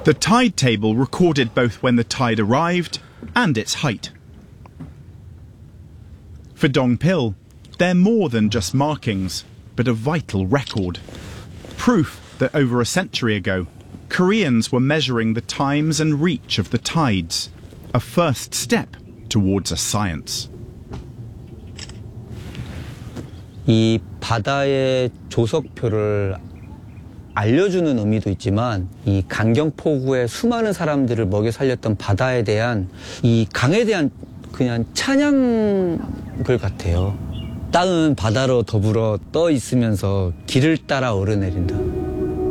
The tide table recorded both when the tide arrived and its height. For Dong Pil, they're more than just markings, but a vital record. Proof that over a century ago, Koreans were measuring the times and reach of the tides, a first step towards a science. 이 바다의 조석표를 알려주는 의미도 있지만 이 강경포구의 수많은 사람들을 먹여 살렸던 바다에 대한 이 강에 대한 그냥 찬양글 같아요. 땅은 바다로 더불어 떠 있으면서 길을 따라 오르내린다.